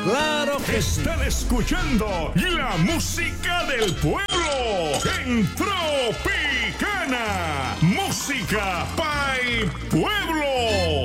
Claro que sí. Están escuchando la música del pueblo en Tropicana. Música Pay Pueblo.